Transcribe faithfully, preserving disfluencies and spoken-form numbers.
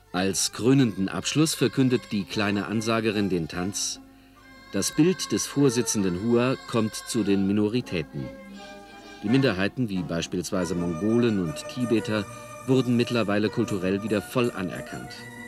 Als krönenden Abschluss verkündet die kleine Ansagerin den Tanz: Das Bild des Vorsitzenden Hua kommt zu den Minoritäten. Die Minderheiten, wie beispielsweise Mongolen und Tibeter, wurden mittlerweile kulturell wieder voll anerkannt.